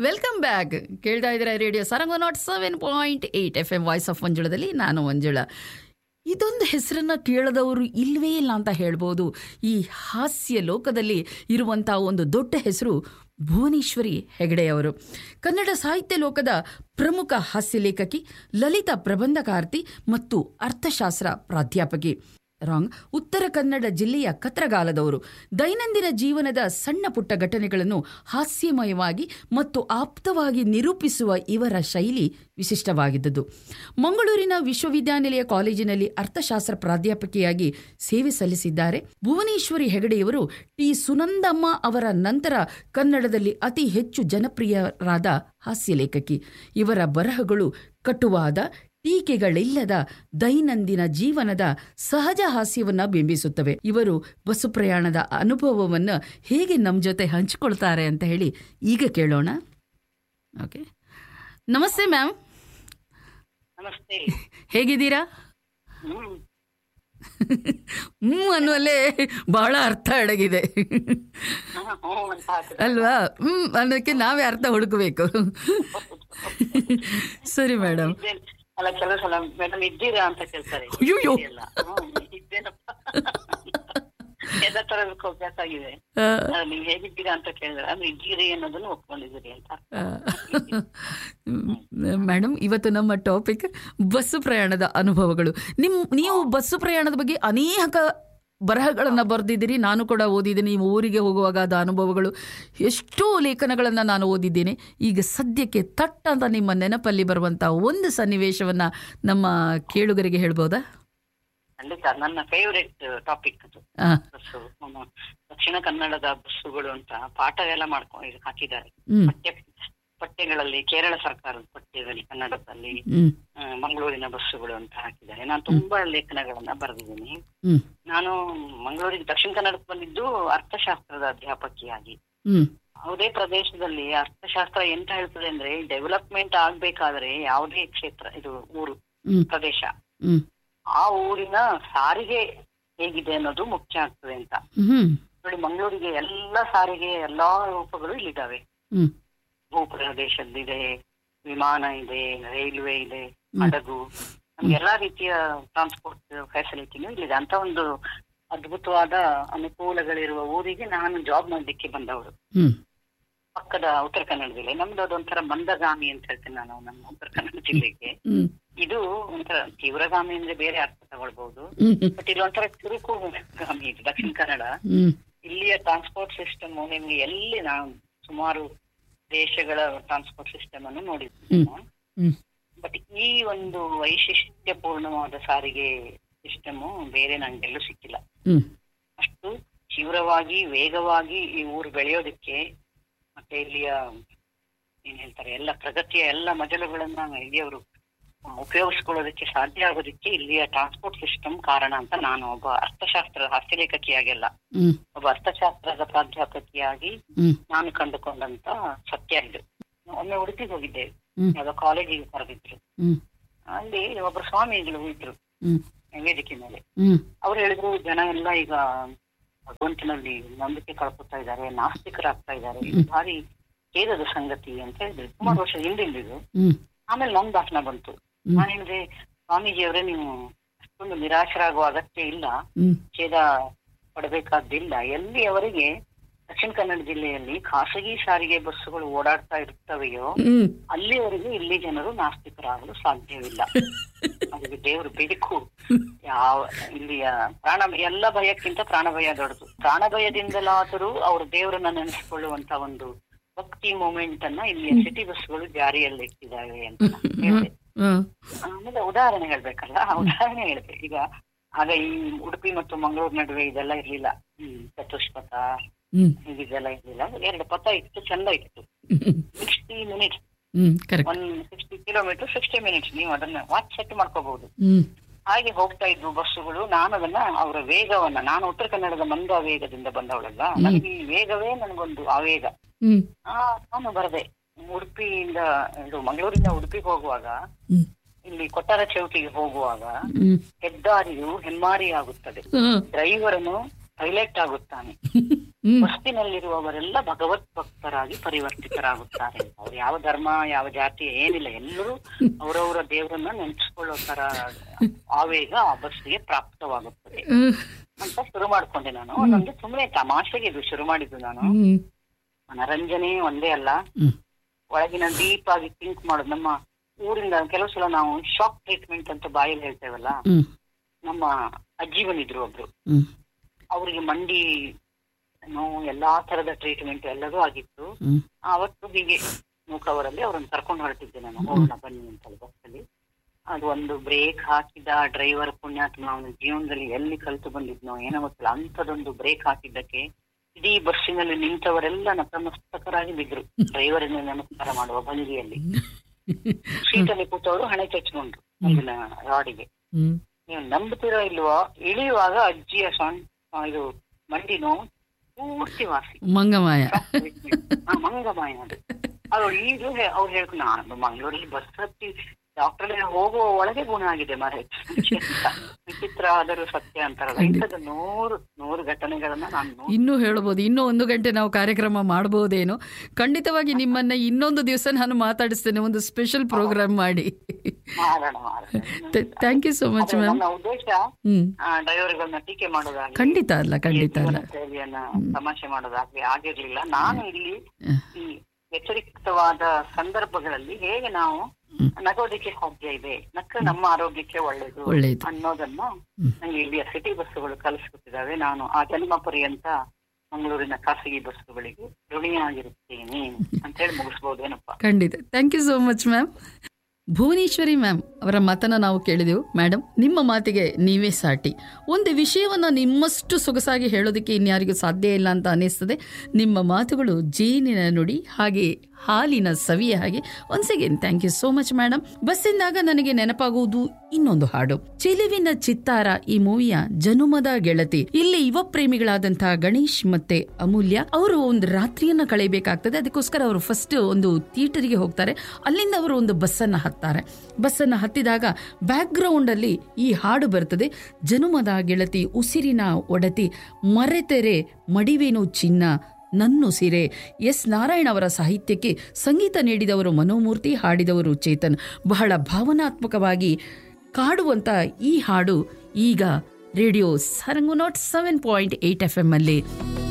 Welcome back. ಕೇಳ್ತಾ ಇದ್ದೀರಾ radio Sarang 107.8 FM voice of ಮಂಜುಳದಲ್ಲಿ ನಾನು ಮಂಜುಳಾ. ಇದೊಂದು ಹೆಸರನ್ನು ಕೇಳದವರು ಇಲ್ಲವೇ ಇಲ್ಲ ಅಂತ ಹೇಳ್ಬೋದು. ಈ ಹಾಸ್ಯ ಲೋಕದಲ್ಲಿ ಇರುವಂಥ ಒಂದು ದೊಡ್ಡ ಹೆಸರು ಭುವನೇಶ್ವರಿ ಹೆಗಡೆಯವರು. ಕನ್ನಡ ಸಾಹಿತ್ಯ ಲೋಕದ ಪ್ರಮುಖ ಹಾಸ್ಯ ಲೇಖಕಿ, ಲಲಿತ ಪ್ರಬಂಧಕಾರ್ತಿ ಮತ್ತು ಅರ್ಥಶಾಸ್ತ್ರ ಪ್ರಾಧ್ಯಾಪಕಿ. ಉತ್ತರ ಕನ್ನಡ ಜಿಲ್ಲೆಯ ಕತ್ರಗಾಲದವರು. ದೈನಂದಿನ ಜೀವನದ ಸಣ್ಣ ಪುಟ್ಟ ಘಟನೆಗಳನ್ನು ಹಾಸ್ಯಮಯವಾಗಿ ಮತ್ತು ಆಪ್ತವಾಗಿ ನಿರೂಪಿಸುವ ಇವರ ಶೈಲಿ ವಿಶಿಷ್ಟವಾಗಿದ್ದುದು. ಮಂಗಳೂರಿನ ವಿಶ್ವವಿದ್ಯಾನಿಲಯ ಕಾಲೇಜಿನಲ್ಲಿ ಅರ್ಥಶಾಸ್ತ್ರ ಪ್ರಾಧ್ಯಾಪಕಿಯಾಗಿ ಸೇವೆ ಸಲ್ಲಿಸಿದ್ದಾರೆ. ಭುವನೇಶ್ವರಿ ಹೆಗಡೆಯವರು ಟಿ ಸುನಂದಮ್ಮ ಅವರ ನಂತರ ಕನ್ನಡದಲ್ಲಿ ಅತಿ ಹೆಚ್ಚು ಜನಪ್ರಿಯರಾದ ಹಾಸ್ಯ ಲೇಖಕಿ. ಇವರ ಬರಹಗಳು ಕಟುವಾದ, ಟೀಕೆಗಳಿಲ್ಲದ ದೈನಂದಿನ ಜೀವನದ ಸಹಜ ಹಾಸ್ಯವನ್ನು ಬಿಂಬಿಸುತ್ತವೆ. ಇವರು ಬಸ್ಸು ಪ್ರಯಾಣದ ಅನುಭವವನ್ನು ಹೇಗೆ ನಮ್ಮ ಜೊತೆ ಹಂಚಿಕೊಳ್ತಾರೆ ಅಂತ ಹೇಳಿ ಈಗ ಕೇಳೋಣ. ಓಕೆ, ನಮಸ್ತೆ ಮ್ಯಾಮ್. ನಮಸ್ತೆ, ಹೇಗಿದ್ದೀರಾ? ಅನ್ನುವಲ್ಲೇ ಬಹಳ ಅರ್ಥ ಅಡಗಿದೆ ಅಲ್ವಾ? ಅನ್ನೋಕ್ಕೆ ನಾವೇ ಅರ್ಥ ಹುಡುಕಬೇಕು. ಸರಿ ಮೇಡಮ್. ಅಲ್ಲ, ಕೆಲವು ಸಲ ಮೇಡಮ್ ಇದ್ದೀರಾ ಅಂತ ಕೇಳ್ತಾರೆ. ಅಯ್ಯೋ, ಇದ್ದೇನಪ್ಪ, ಎಲ್ಲ ತರದಕ್ಕೂ ಅಭ್ಯಾಸ ಆಗಿದೆ. ನೀವು ಹೇಗಿದ್ದೀರಾ ಅಂತ ಕೇಳಿದ್ರೆ ಅದು ಇದ್ದೀರಿ ಅನ್ನೋದನ್ನು ಒಪ್ಕೊಂಡಿದ್ದೀರಿ ಅಂತ. ಮೇಡಮ್, ಇವತ್ತು ನಮ್ಮ ಟಾಪಿಕ್ ಬಸ್ಸು ಪ್ರಯಾಣದ ಅನುಭವಗಳು. ನೀವು ಬಸ್ಸು ಪ್ರಯಾಣದ ಬಗ್ಗೆ ಅನೇಕ ಬರಹಗಳನ್ನು ಬರೆದಿದ್ದೀರಿ, ನಾನು ಕೂಡ ಓದಿದ್ದೀನಿ. ನೀವು ಊರಿಗೆ ಹೋಗುವಾಗ ಅದ ಅನುಭವಗಳು, ಎಷ್ಟೋ ಲೇಖನಗಳನ್ನು ನಾನು ಓದಿದ್ದೇನೆ. ಈಗ ಸದ್ಯಕ್ಕೆ ತಟ್ ಅಂತ ನಿಮ್ಮ ನೆನಪಲ್ಲಿ ಬರುವಂಥ ಒಂದು ಸನ್ನಿವೇಶವನ್ನು ನಮ್ಮ ಕೇಳುಗರಿಗೆ ಹೇಳ್ಬೋದಾ? ಖಂಡಿತ, ನನ್ನ ಫೇವರೇಟ್ ಟಾಪಿಕ್ ಅದು. ಬಸ್ಸು, ದಕ್ಷಿಣ ಕನ್ನಡದ ಬಸ್ಸುಗಳು ಅಂತ ಪಾಠ ಎಲ್ಲ ಮಾಡ್ಕೊಂಡು ಹಾಕಿದ್ದಾರೆ ಪಠ್ಯಗಳಲ್ಲಿ. ಕೇರಳ ಸರ್ಕಾರದ ಪಠ್ಯದಲ್ಲಿ ಕನ್ನಡದಲ್ಲಿ ಮಂಗಳೂರಿನ ಬಸ್ಸುಗಳು ಅಂತ ಹಾಕಿದ್ದಾರೆ. ನಾನು ತುಂಬಾ ಲೇಖನಗಳನ್ನ ಬರೆದಿದ್ದೀನಿ. ನಾನು ಮಂಗಳೂರಿಗೆ ದಕ್ಷಿಣ ಕನ್ನಡಕ್ಕೆ ಬಂದಿದ್ದು ಅರ್ಥಶಾಸ್ತ್ರದ ಅಧ್ಯಾಪಕಿಯಾಗಿ. ಯಾವುದೇ ಪ್ರದೇಶದಲ್ಲಿ ಅರ್ಥಶಾಸ್ತ್ರ ಎಂತ ಹೇಳ್ತದೆ ಅಂದ್ರೆ, ಡೆವಲಪ್ಮೆಂಟ್ ಆಗ್ಬೇಕಾದ್ರೆ ಯಾವುದೇ ಕ್ಷೇತ್ರ, ಇದು ಊರು ಪ್ರದೇಶ, ಆ ಊರಿನ ಸಾರಿಗೆ ಹೇಗಿದೆ ಅನ್ನೋದು ಮುಖ್ಯ ಆಗ್ತದೆ ಅಂತ. ನೋಡಿ, ಮಂಗಳೂರಿಗೆ ಎಲ್ಲ ಸಾರಿಗೆ ಎಲ್ಲಾ ರೂಪಗಳು ಇಲ್ಲಿದ್ದಾವೆ. ಭೂಪ್ರದೇಶದಿದೆ, ವಿಮಾನ ಇದೆ, ರೈಲ್ವೆ ಇದೆ, ಹಡಗು, ನಮ್ಗೆ ಎಲ್ಲಾ ರೀತಿಯ ಟ್ರಾನ್ಸ್ಪೋರ್ಟ್ ಫೆಸಿಲಿಟಿನೂ ಇಲ್ಲಿದೆ. ಅಂತ ಒಂದು ಅದ್ಭುತವಾದ ಅನುಕೂಲಗಳಿರುವ ಊರಿಗೆ ನಾನು ಜಾಬ್ ಮಾಡ್ಲಿಕ್ಕೆ ಬಂದವರು. ಪಕ್ಕದ ಉತ್ತರ ಕನ್ನಡ ಜಿಲ್ಲೆ ನಮ್ದು. ಅದೊಂಥರ ಮಂದಗಾಮಿ ಅಂತ ಹೇಳ್ತೇನೆ ನಾನು ನಮ್ಮ ಉತ್ತರ ಕನ್ನಡ ಜಿಲ್ಲೆಗೆ. ಇದು ಒಂಥರ ತೀವ್ರಗಾಮಿ ಅಂದ್ರೆ ಬೇರೆ ಅರ್ಥ ತಗೊಳ್ಬಹುದು, ಬಟ್ ಇದು ಒಂಥರ ಚುರುಕು ಗಾಮಿ ಇದು ದಕ್ಷಿಣ ಕನ್ನಡ. ಇಲ್ಲಿಯ ಟ್ರಾನ್ಸ್ಪೋರ್ಟ್ ಸಿಸ್ಟಮ್ ನಿಮ್ಗೆ ಎಲ್ಲಿ ನಾವು ಸುಮಾರು ದೇಶಗಳ ಟ್ರಾನ್ಸ್ಪೋರ್ಟ್ ಸಿಸ್ಟಮ್ ಅನ್ನು ನೋಡಿದ್ದೀನಿ, ಬಟ್ ಈ ಒಂದು ವೈಶಿಷ್ಟ್ಯಪೂರ್ಣವಾದ ಸಾರಿಗೆ ಸಿಸ್ಟಮ್ ಬೇರೆ ನಂಗೆಲ್ಲೂ ಸಿಕ್ಕಿಲ್ಲ. ಅಷ್ಟು ತೀವ್ರವಾಗಿ, ವೇಗವಾಗಿ ಈ ಊರು ಬೆಳೆಯೋದಕ್ಕೆ, ಮತ್ತೆ ಇಲ್ಲಿಯ ಏನ್ ಹೇಳ್ತಾರೆ ಎಲ್ಲ ಪ್ರಗತಿಯ ಎಲ್ಲ ಮಜಲುಗಳನ್ನ ಇಲ್ಲಿಯವರು ಉಪಯೋಗಿಸ್ಕೊಳ್ಳೋದಕ್ಕೆ ಸಾಧ್ಯ ಆಗೋದಕ್ಕೆ ಇಲ್ಲಿಯ ಟ್ರಾನ್ಸ್ಪೋರ್ಟ್ ಸಿಸ್ಟಮ್ ಕಾರಣ ಅಂತ ನಾನು ಒಬ್ಬ ಅರ್ಥಶಾಸ್ತ್ರ ಹಾಸ್ಯಲೇಖಕಿಯಾಗಿಲ್ಲ, ಒಬ್ಬ ಅರ್ಥಶಾಸ್ತ್ರದ ಪ್ರಾಧ್ಯಾಪಕಿಯಾಗಿ ನಾನು ಕಂಡುಕೊಂಡಂತ ಸತ್ಯ ಇದು. ಒಮ್ಮೆ ಉಡುಪಿಗೆ ಹೋಗಿದ್ದೇವೆ, ಯಾವುದೋ ಕಾಲೇಜಿಗೆ ಕರೆದಿದ್ರು. ಅಲ್ಲಿ ಒಬ್ಬರು ಸ್ವಾಮಿಗಳು ಇದ್ರು ವೇದಿಕೆ ಮೇಲೆ. ಅವ್ರು ಹೇಳಿದ್ರು, ಜನ ಎಲ್ಲ ಈಗ ಭಗವಂತನಲ್ಲಿ ನಂಬಿಕೆ ಕಳ್ಕೊತಾ ಇದ್ದಾರೆ, ನಾಸ್ತಿಕರಾಗ್ತಾ ಇದ್ದಾರೆ, ಇದು ಭಾರಿ ಖೇದದ ಸಂಗತಿ ಅಂತ ಹೇಳಿದ್ರು. ಸುಮಾರು ವರ್ಷ ಹಿಂದಿಂದಿದ್ರು. ಆಮೇಲೆ ನಮ್ ಭಾಷಣ ಬಂತು. ನಾನು ಹೇಳಿದೆ, ಸ್ವಾಮೀಜಿಯವರೇ, ನೀವು ಅಷ್ಟೊಂದು ನಿರಾಶರಾಗುವ ಅಗತ್ಯ ಇಲ್ಲ, ಖೇದ ಪಡಬೇಕಾದ್ದಿಲ್ಲ. ಎಲ್ಲಿಯವರೆಗೆ ದಕ್ಷಿಣ ಕನ್ನಡ ಜಿಲ್ಲೆಯಲ್ಲಿ ಖಾಸಗಿ ಸಾರಿಗೆ ಬಸ್ಸುಗಳು ಓಡಾಡ್ತಾ ಇರ್ತವೆಯೋ ಅಲ್ಲಿವರೆಗೆ ಇಲ್ಲಿ ಜನರು ನಾಸ್ತಿಕರಾಗಲು ಸಾಧ್ಯವಿಲ್ಲ. ಅದಕ್ಕೆ ದೇವರು ಬೇಕು. ಇಲ್ಲಿಯ ಪ್ರಾಣ, ಎಲ್ಲ ಭಯಕ್ಕಿಂತ ಪ್ರಾಣ ಭಯ ದೊಡ್ಡದು. ಪ್ರಾಣ ಭಯದಿಂದಲಾದರೂ ಅವರು ದೇವರನ್ನ ನೆನೆಸಿಕೊಳ್ಳುವಂತ ಒಂದು ಭಕ್ತಿ ಮೂಮೆಂಟ್ ಅನ್ನ ಇಲ್ಲಿಯ ಸಿಟಿ ಬಸ್ಗಳು ಜಾರಿಯಲ್ಲಿ ಇಟ್ಟಿದ್ದಾವೆ ಅಂತ ಹೇಳಿದೆ. ಆಮೇಲೆ ಉದಾಹರಣೆ ಹೇಳ್ಬೇಕಲ್ಲ, ಉದಾಹರಣೆ ಹೇಳಿದೆ. ಈಗ ಆಗ ಈ ಉಡುಪಿ ಮತ್ತು ಮಂಗಳೂರು ನಡುವೆ ಇದೆಲ್ಲ ಇರ್ಲಿಲ್ಲ, ಚತುಷ್ಪಥ ಇದೆಲ್ಲ ಇರ್ಲಿಲ್ಲ. 2 ಪಥ ಇತ್ತು, ಚಂದ ಇತ್ತು. 60 ಮಿನಿಟ್ಸ್, 60 ಕಿಲೋಮೀಟರ್ 60 ಮಿನಿಟ್ಸ್, ನೀವು ಅದನ್ನ ವಾಚ್ ಸೆಟ್ ಮಾಡ್ಕೋಬಹುದು. ಹಾಗೆ ಹೋಗ್ತಾ ಇದ್ವು ಬಸ್ಸುಗಳು. ನಾನು ಅದನ್ನ ಅವರ ವೇಗವನ್ನ, ನಾನು ಉತ್ತರ ಕನ್ನಡದ ಮಂದ ವೇಗದಿಂದ ಬಂದವಳಲ್ಲ, ನನಗೆ ಈ ವೇಗವೇ ನನಗೊಂದು ಆವೇಗ. ನಾನು ಬರದೆ ಉಡುಪಿಯಿಂದ, ಇದು ಮಂಗಳೂರಿಂದ ಉಡುಪಿಗೆ ಹೋಗುವಾಗ, ಇಲ್ಲಿ ಕೊಟ್ಟಾರ ಚೌಕಿಗೆ ಹೋಗುವಾಗ ಹೆದ್ದಾರಿಯು ಹೆಮ್ಮಾರಿ ಆಗುತ್ತದೆ. ಡ್ರೈವರನು ಹೈಲೈಟ್ ಆಗುತ್ತಾನೆ. ಬಸ್ತಿನಲ್ಲಿರುವವರೆಲ್ಲ ಭಗವತ್ ಭಕ್ತರಾಗಿ ಪರಿವರ್ತಿತರಾಗುತ್ತಾರೆ. ಅವ್ರು ಯಾವ ಧರ್ಮ ಯಾವ ಜಾತಿ ಏನಿಲ್ಲ, ಎಲ್ಲರೂ ಅವರವರ ದೇವರನ್ನ ನೆನೆಸ್ಕೊಳ್ಳೋ ತರ ಆವೇಗ ಆ ಬಸ್ಸಿಗೆ ಪ್ರಾಪ್ತವಾಗುತ್ತದೆ ಅಂತ ಶುರು ಮಾಡ್ಕೊಂಡೆ ನಾನು. ಅದೊಂದು ಸುಮ್ಮನೆ ತಮಾಷೆಗೆ ಇದು ಶುರು ಮಾಡಿದ್ದು ನಾನು. ಮನರಂಜನೆ ಒಂದೇ ಅಲ್ಲ, ಒಳಗಿನ ಡೀಪ್ ಆಗಿ ಥಿಂಕ್ ಮಾಡೋದು. ನಮ್ಮ ಊರಿಂದ ಕೆಲವು ಸಲ ನಾವು ಶಾಕ್ ಟ್ರೀಟ್ಮೆಂಟ್ ಅಂತ ಬಾಯಲ್ಲಿ ಹೇಳ್ತೇವಲ್ಲ, ನಮ್ಮ ಅಜ್ಜಿ ಬಂದಿದ್ರು ಒಬ್ರು, ಅವರಿಗೆ ಮಂಡಿ ನೋವು ಎಲ್ಲಾ ತರದ ಟ್ರೀಟ್ಮೆಂಟ್ ಎಲ್ಲದೂ ಆಗಿತ್ತು. ಅವತ್ತು ಹೀಗೆ ಮೂಕವರಲ್ಲಿ ಅವ್ರನ್ನ ಕರ್ಕೊಂಡು ಹೊರಟಿದ್ದೆ ನಾನು, ಹೋಗೋಣ ಬನ್ನಿ ಅಂತ ಬಸ್ಸಲ್ಲಿ. ಅದು ಒಂದು ಬ್ರೇಕ್ ಹಾಕಿದ ಡ್ರೈವರ್ ಪುಣ್ಯಾತ್ಮ, ಅವನ ಜೀವನದಲ್ಲಿ ಎಲ್ಲಿ ಕಲಿತು ಬಂದಿದ್ನೋ ಏನೋ ಗೊತ್ತಿಲ್ಲ, ಅಂಥದೊಂದು ಬ್ರೇಕ್ ಹಾಕಿದ್ದಕ್ಕೆ ಇಡೀ ಬಸ್ಸಿನಲ್ಲಿ ನಿಂತವರೆಲ್ಲ ನತಮಸ್ತಕರಾಗಿ ಬಿದ್ರು. ಡ್ರೈವರಿನ ನಮಸ್ಕಾರ ಮಾಡುವ ಭಂಗಿಯಲ್ಲಿ ಸೀಟಲ್ಲಿ ಕೂತವರು ಹಣೆ ಚಚ್ಕೊಂಡ್ರು ಮುಂದಿನ ರಾಡಿಗೆ. ನೀವು ನಂಬುತ್ತೀರೋ ಇಲ್ವೋ, ಇಳಿಯುವಾಗ ಅಜ್ಜಿಯ ಇದು ಮಂಡಿ ನೋವು ಪೂರ್ತಿ ವಾಸಿ, ಮಂಗಮಾಯ. ಮಂಗಮಾಯ ಅದು. ಅವ್ರು ಈಗ ಅವ್ರು ಹೇಳ್ಕೊಂಡು, ನಾನು ಮಂಗಳೂರಲ್ಲಿ ಬಸ್ ಹತ್ತಿ ಡಾಕ್ಟರ್ ಹೋಗುವ ಒಳಗೆ ಗುಣ ಆಗಿದೆ ಮಾರೆ. ವಿಚಿತ್ರ ಆದರೂ ಸತ್ಯ ಅಂತಾರಲ್ಲ, ಇಂಥದ್ದು ನೂರು ಘಟನೆಗಳನ್ನ ನಾನು ಇನ್ನೂ ಹೇಳ್ಬೋದು. ಇನ್ನೂ 1 ಗಂಟೆ ನಾವು ಕಾರ್ಯಕ್ರಮ ಮಾಡಬಹುದೇನೋ. ಖಂಡಿತವಾಗಿ ನಿಮ್ಮನ್ನ ಇನ್ನೊಂದು ದಿವಸ ನಾನು ಮಾತಾಡಿಸ್ತೇನೆ, ಒಂದು ಸ್ಪೆಷಲ್ ಪ್ರೋಗ್ರಾಮ್ ಮಾಡಿ. Thank you so much ma'am. ನನ್ನ ಉದ್ದೇಶ ಡ್ರೈವರ್ಗಳನ್ನ ಟೀಕೆ ಮಾಡೋದಾಗ್ಲಿ, ಖಂಡಿತ ಅಲ್ಲ ಸೇವೆಯನ್ನ ತಮಾಷೆ ಮಾಡೋದಾಗ್ಲಿ ಆಗಿರ್ಲಿಲ್ಲ. ನಾನು ಇಲ್ಲಿ ಈ ವ್ಯತಿರಿಕ್ತವಾದ ಸಂದರ್ಭಗಳಲ್ಲಿ ಹೇಗೆ ನಾವು ನಗೋದಿಕ್ಕೆ ಸಾಧ್ಯ ಇದೆ, ನಕ್ಕ ನಮ್ಮ ಆರೋಗ್ಯಕ್ಕೆ ಒಳ್ಳೇದು ಅನ್ನೋದನ್ನ ನಂಗೆ ಇಲ್ಲಿಯ ಸಿಟಿ ಬಸ್ಸುಗಳು ಕಲಿಸ್ಕೊಟ್ಟಿದ್ದಾವೆ. ನಾನು ಆ ಜನ್ಮ ಪರ್ಯಂತ ಮಂಗಳೂರಿನ ಖಾಸಗಿ ಬಸ್ಸುಗಳಿಗೆ ಋಣಿಯಾಗಿರುತ್ತೇನೆ ಅಂತ ಹೇಳಿ ಮುಗಿಸ್ಬೋದೇನಪ್ಪ. ಖಂಡಿತ. Thank you so much ma'am. Bhuvaneshwari ma'am ಅವರ ಮಾತನ್ನು ನಾವು ಕೇಳಿದೆವು. ಮೇಡಮ್, ನಿಮ್ಮ ಮಾತಿಗೆ ನೀವೇ ಸಾಟಿ. ಒಂದು ವಿಷಯವನ್ನು ನಿಮ್ಮಷ್ಟು ಸೊಗಸಾಗಿ ಹೇಳೋದಕ್ಕೆ ಇನ್ಯಾರಿಗೂ ಸಾಧ್ಯ ಇಲ್ಲ ಅಂತ ಅನ್ನಿಸ್ತದೆ. ನಿಮ್ಮ ಮಾತುಗಳು ಜೇನಿನ ನುಡಿ, ಹಾಗೆ ಹಾಲಿನ ಸವಿಯ ಹಾಗೆ. Once again thank you so much madam. ಬಸ್ಸಿಂದಾಗ ನನಗೆ ನೆನಪಾಗುವುದು ಇನ್ನೊಂದು ಹಾಡು, ಚೆಲುವಿನ ಚಿತ್ತಾರ, ಈ ಮೂವಿಯ ಜನುಮದ ಗೆಳತಿ. ಇಲ್ಲಿ ಯುವ ಪ್ರೇಮಿಗಳಾದಂತಹ ಗಣೇಶ್ ಮತ್ತೆ ಅಮೂಲ್ಯ ಅವರು ಒಂದು ರಾತ್ರಿಯನ್ನ ಕಳೆಯಬೇಕಾಗ್ತದೆ. ಅದಕ್ಕೋಸ್ಕರ ಅವರು ಫಸ್ಟ್ ಒಂದು ಥಿಯೇಟರ್ಗೆ ಹೋಗ್ತಾರೆ. ಅಲ್ಲಿಂದ ಅವರು ಒಂದು ಬಸ್ಸನ್ನು ಹತ್ತಿದಾಗ ಬ್ಯಾಕ್ ಗ್ರೌಂಡ್ ಅಲ್ಲಿ ಈ ಹಾಡು ಬರ್ತದೆ, ಜನುಮದ ಗೆಳತಿ, ಉಸಿರಿನ ಒಡತಿ, ಮರೆತೆರೆ ಮಡಿವೇನು ಚಿನ್ನ ನನ್ನು ಸಿರೆ. ಎಸ್ ನಾರಾಯಣ ಅವರ ಸಾಹಿತ್ಯಕ್ಕೆ ಸಂಗೀತ ನೀಡಿದವರು ಮನೋಮೂರ್ತಿ, ಹಾಡಿದವರು ಚೇತನ್. ಬಹಳ ಭಾವನಾತ್ಮಕವಾಗಿ ಕಾಡುವಂತ ಈ ಹಾಡು ಈಗ ರೇಡಿಯೋ ಸಾರಂಗ್ 107.8 FM ಅಲ್ಲಿ